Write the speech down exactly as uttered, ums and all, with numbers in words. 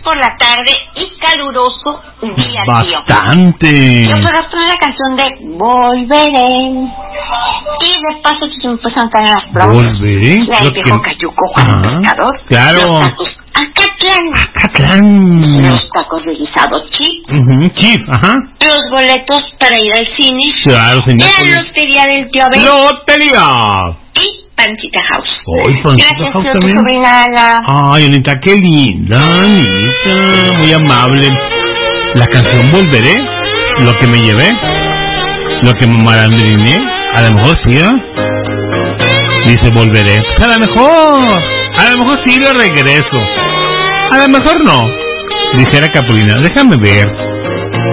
por la tarde y caluroso día, tío. Bastante. Yo quiero poner la canción de Volveré. Y despacio se me empiezan a caer las flores. Volveré. La del viejo Cayuco, Juan el Pescador. Claro. Los tacos Acatlán. Acatlán. Los tacos de guisado Chip. Uh-huh. Chip, ajá. Los boletos para ir al cine. Claro, señor. La lotería del tío Abel. ¡Lotería! Y Pancita House. ¡Ay, Pancita Gracias, House tío, también! Tu sobrina Ana. Ay, Anita, qué linda, Anita. Muy amable. La canción Volveré, lo que me llevé, lo que me marandriné, a lo mejor sí, ¿eh? Dice Volveré. A lo mejor, a lo mejor sí lo regreso. A lo mejor no. Dijera Capulina, déjame ver.